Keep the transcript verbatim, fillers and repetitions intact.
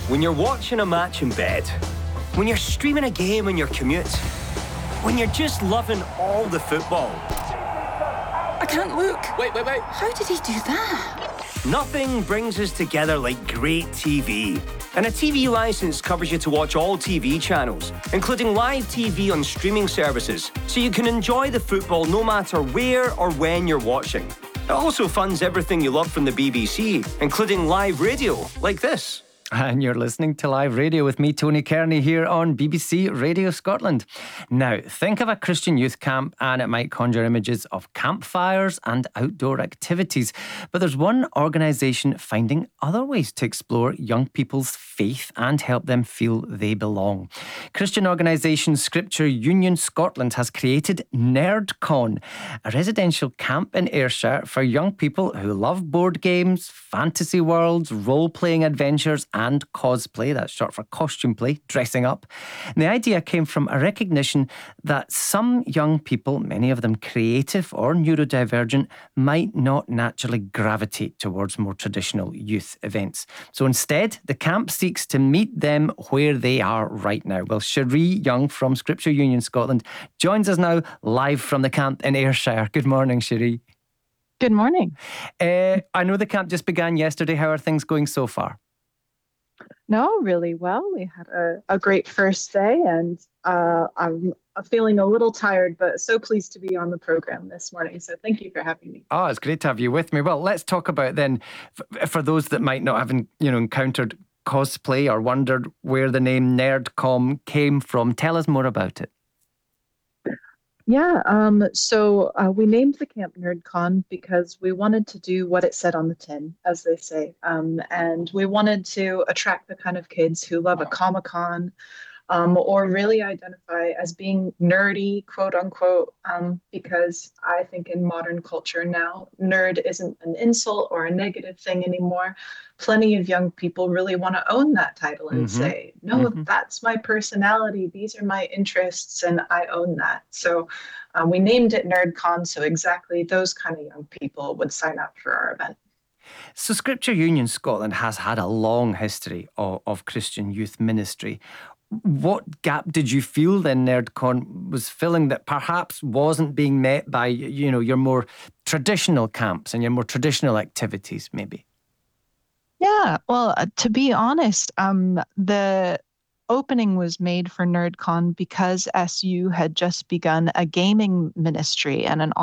When you're watching a match in bed, when you're streaming a game on your commute, when you're just loving all the football. I can't look. Wait, wait, wait. How did he do that? Nothing brings us together like great T V. And a T V licence covers you to watch all T V channels, including live T V on streaming services, so you can enjoy the football no matter where or when you're watching. It also funds everything you love from the B B C, including live radio, like this. And you're listening to Live Radio with me, Tony Kearney, here on B B C Radio Scotland. Now, think of a Christian youth camp and it might conjure images of campfires and outdoor activities. But there's one organisation finding other ways to explore young people's faith and help them feel they belong. Christian organisation Scripture Union Scotland has created NerdCon, a residential camp in Ayrshire for young people who love board games, fantasy worlds, role-playing adventures and cosplay. That's short for costume play, dressing up. And the idea came from a recognition that some young people, many of them creative or neurodivergent, might not naturally gravitate towards more traditional youth events. So instead, the camp seeks to meet them where they are right now. Well, Cherie Young from Scripture Union Scotland joins us now live from the camp in Ayrshire. Good morning, Cherie. Good morning. Uh, I know the camp just began yesterday. How are things going so far? No, really well. We had a, a great first day, and uh, I'm feeling a little tired, but so pleased to be on the program this morning. So thank you for having me. Oh, it's great to have you with me. Well, let's talk about then, f- for those that might not have you know encountered cosplay or wondered where the name NerdCon came from. Tell us more about it. Yeah, um, so uh, we named the camp NerdCon because we wanted to do what it said on the tin, as they say. Um, and we wanted to attract the kind of kids who love a Comic-Con, um, or really identify as being nerdy, quote unquote, um, because I think in modern culture now, nerd isn't an insult or a negative thing anymore. Plenty of young people really want to own that title and mm-hmm. say, no, mm-hmm. that's my personality. These are my interests and I own that. So um, we named it NerdCon so exactly those kind of young people would sign up for our event. So Scripture Union Scotland has had a long history of, of Christian youth ministry. What gap did you feel then NerdCon was filling that perhaps wasn't being met by, you know, your more traditional camps and your more traditional activities, maybe? Yeah, well, uh, to be honest, um, the opening was made for NerdCon because S U had just begun a gaming ministry and an